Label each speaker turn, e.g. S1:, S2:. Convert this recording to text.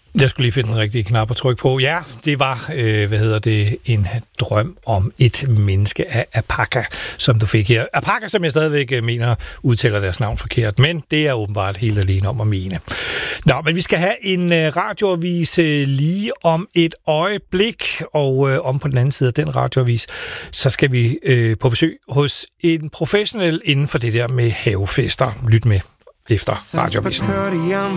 S1: Jeg skulle lige finde den rigtige knap at trykke på. Ja, det var, en drøm om et menneske af Apaka, som du fik her. Apaka, som jeg stadigvæk mener, udtaler deres navn forkert, men det er åbenbart helt alene om at mene. Nå, men vi skal have en radioavis lige om et øjeblik, og om på den anden side af den radioavis, så skal vi på besøg hos en professionel inden for det der med havefester. Lyt med efter radiovisen.